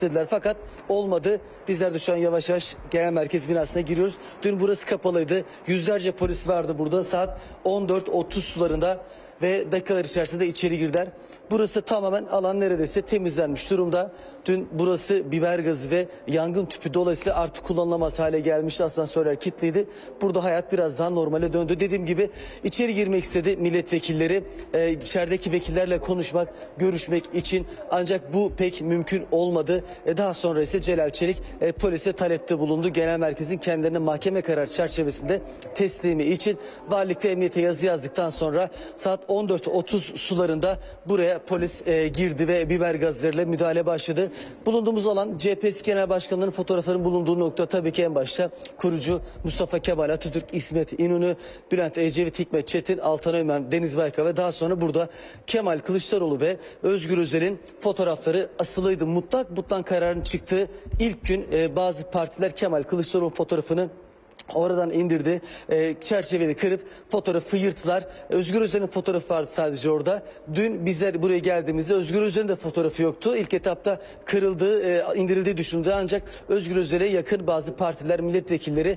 dediler fakat olmadı. Bizler de şu an yavaş yavaş genel merkez binasına giriyoruz. Dün burası kapalıydı. Yüzlerce polis vardı burada. Saat 14.30 sularında ve dakikalar içerisinde içeri girdiler. Burası tamamen alan neredeyse temizlenmiş durumda. Dün burası biber gazı ve yangın tüpü dolayısıyla artık kullanılamaz hale gelmişti. Asansörler kilitliydi. Burada hayat biraz daha normale döndü. Dediğim gibi içeri girmek istedi milletvekilleri. İçerideki vekillerle konuşmak, görüşmek için ancak bu pek mümkün olmadı. Daha sonra ise Celal Çelik polise talepte bulundu. Genel merkezin kendilerine mahkeme kararı çerçevesinde teslimi için valilikte emniyete yazı yazdıktan sonra saat 14.30 sularında buraya polis girdi ve biber gazlarıyla müdahale başladı. Bulunduğumuz alan CHP Genel Başkanlığı'nın fotoğraflarının bulunduğu nokta tabii ki en başta kurucu Mustafa Kemal Atatürk, İsmet İnönü, Bülent Ecevit, Hikmet Çetin, Altan Öğmen, Deniz Baykal ve daha sonra burada Kemal Kılıçdaroğlu ve Özgür Özel'in fotoğrafları asılıydı. Mutlak kararın çıktığı ilk gün bazı partiler Kemal Kılıçdaroğlu fotoğrafını oradan indirdi. Çerçeveyi kırıp fotoğrafı yırttılar. Özgür Özel'in fotoğrafı vardı sadece orada. Dün bizler buraya geldiğimizde Özgür Özel'in de fotoğrafı yoktu. İlk etapta kırıldığı, indirildiği düşünüldü. Ancak Özgür Özel'e yakın bazı partiler, milletvekilleri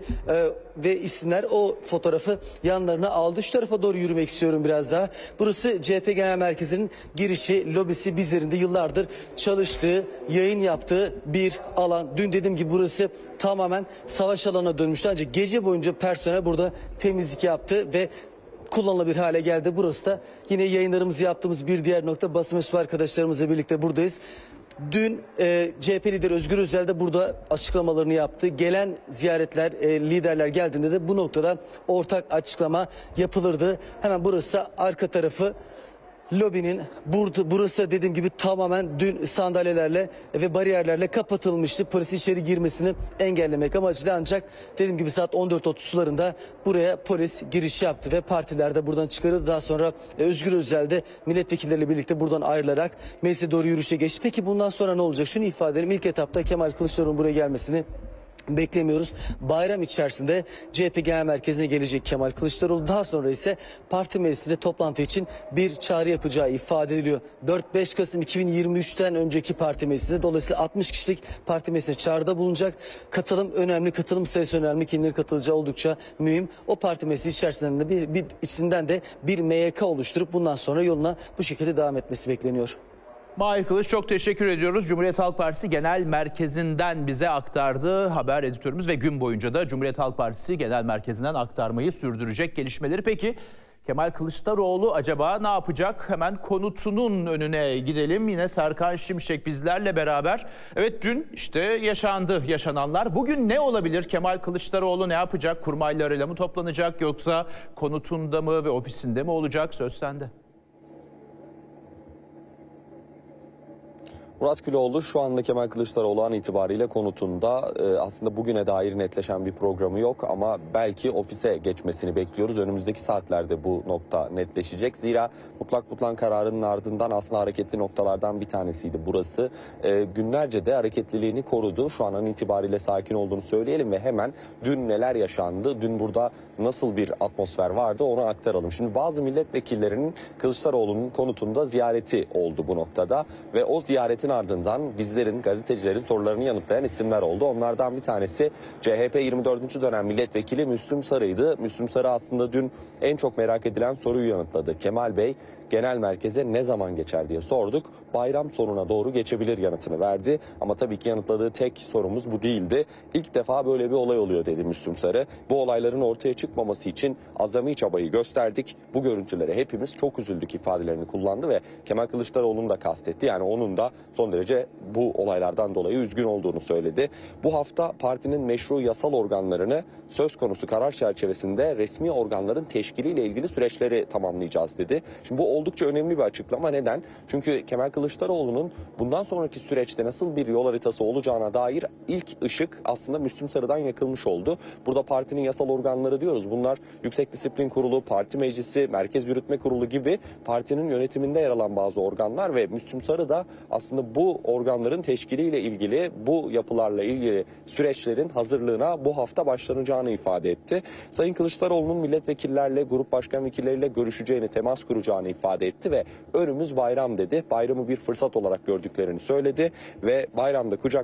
ve isimler o fotoğrafı yanlarına aldı. Şu tarafa doğru yürümek istiyorum biraz daha. Burası CHP Genel Merkezi'nin girişi, lobisi, bizlerin de yıllardır çalıştığı, yayın yaptığı bir alan. Dün dediğim gibi burası tamamen savaş alanına dönmüştü. Ancak gece boyunca personel burada temizlik yaptı ve kullanılabilir hale geldi. Burası da yine yayınlarımızı yaptığımız bir diğer nokta. Basın mensubu arkadaşlarımızla birlikte buradayız. Dün CHP lideri Özgür Özel de burada açıklamalarını yaptı. Gelen ziyaretler, liderler geldiğinde de bu noktada ortak açıklama yapılırdı. Hemen burası arka tarafı. Lobinin burası da dediğim gibi tamamen dün sandalyelerle ve bariyerlerle kapatılmıştı. Polis içeri girmesini engellemek amacıyla ancak dediğim gibi saat 14.30 sularında buraya polis giriş yaptı ve partiler de buradan çıkarıldı. Daha sonra Özgür Özel de milletvekilleriyle birlikte buradan ayrılarak meclise doğru yürüyüşe geçti. Peki bundan sonra ne olacak? Şunu ifade edelim. İlk etapta Kemal Kılıçdaroğlu'nun buraya gelmesini beklemiyoruz. Bayram içerisinde CHP Genel Merkezi'ne gelecek Kemal Kılıçdaroğlu. Daha sonra ise parti meclisinde toplantı için bir çağrı yapacağı ifade ediliyor. 4-5 Kasım 2023'ten önceki parti meclisinde dolayısıyla 60 kişilik parti meclisine çağrıda bulunacak. Katılım önemli, katılım sayısı önemli. Kimlerin katılacağı oldukça mühim. O parti meclisi içinden de bir MYK oluşturup bundan sonra yoluna bu şekilde devam etmesi bekleniyor. Mahir Kılıç, çok teşekkür ediyoruz. Cumhuriyet Halk Partisi Genel Merkezi'nden bize aktardı haber editörümüz ve gün boyunca da Cumhuriyet Halk Partisi Genel Merkezi'nden aktarmayı sürdürecek gelişmeleri. Peki Kemal Kılıçdaroğlu acaba ne yapacak? Hemen konutunun önüne gidelim. Yine Serkan Şimşek bizlerle beraber. Evet, dün işte yaşananlar. Bugün ne olabilir? Kemal Kılıçdaroğlu ne yapacak? Kurmaylarıyla mı toplanacak yoksa konutunda mı ve ofisinde mi olacak? Söz sende. Murat Güloğlu şu anda Kemal Kılıçdaroğlu an itibariyle konutunda. Aslında bugüne dair netleşen bir programı yok ama belki ofise geçmesini bekliyoruz. Önümüzdeki saatlerde bu nokta netleşecek. Zira mutlak kararının ardından aslında hareketli noktalardan bir tanesiydi burası. Günlerce de hareketliliğini korudu. Şu an itibariyle sakin olduğunu söyleyelim ve hemen dün neler yaşandı, dün burada nasıl bir atmosfer vardı onu aktaralım. Şimdi bazı milletvekillerinin Kılıçdaroğlu'nun konutunda ziyareti oldu bu noktada ve o ziyaretin ardından bizlerin, gazetecilerin sorularını yanıtlayan isimler oldu. Onlardan bir tanesi CHP 24. dönem milletvekili Müslüm Sarı'ydı. Müslüm Sarı aslında dün en çok merak edilen soruyu yanıtladı. Kemal Bey genel merkeze ne zaman geçer diye sorduk. Bayram sonuna doğru geçebilir yanıtını verdi. Ama tabii ki yanıtladığı tek sorumuz bu değildi. İlk defa böyle bir olay oluyor dedi Müslüm Sarı. Bu olayların ortaya çıkmaması için azami çabayı gösterdik. Bu görüntülere hepimiz çok üzüldük ifadelerini kullandı ve Kemal Kılıçdaroğlu'nu da kastetti. Yani onun da son derece bu olaylardan dolayı üzgün olduğunu söyledi. Bu hafta partinin meşru yasal organlarını söz konusu karar çerçevesinde resmi organların teşkiliyle ilgili süreçleri tamamlayacağız dedi. Şimdi bu oldukça önemli bir açıklama. Neden? Çünkü Kemal Kılıçdaroğlu'nun bundan sonraki süreçte nasıl bir yol haritası olacağına dair ilk ışık aslında Müslüm Sarı'dan yakılmış oldu. Burada partinin yasal organları diyoruz. Bunlar Yüksek Disiplin Kurulu, Parti Meclisi, Merkez Yürütme Kurulu gibi partinin yönetiminde yer alan bazı organlar ve Müslüm Sarı da aslında bu organların teşkiliyle ilgili, bu yapılarla ilgili süreçlerin hazırlığına bu hafta başlanacağını ifade etti. Sayın Kılıçdaroğlu'nun milletvekillerle, grup başkan vekilleriyle görüşeceğini, temas kuracağını ifade ifade etti ve önümüz bayram dedi. Bayramı bir fırsat olarak gördüklerini söyledi ve bayramda kucak